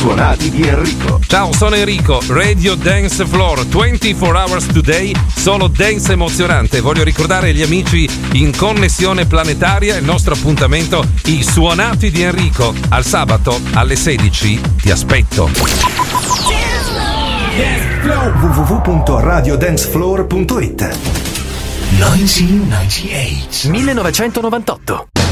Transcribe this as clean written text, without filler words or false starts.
suonati di Enrico. Ciao, sono Enrico, Radio Dance Floor, 24 hours today, solo dance emozionante. Voglio ricordare agli amici in connessione planetaria il nostro appuntamento, i suonati di Enrico. Al sabato alle 16 ti aspetto. www.radiodancefloor.it 1998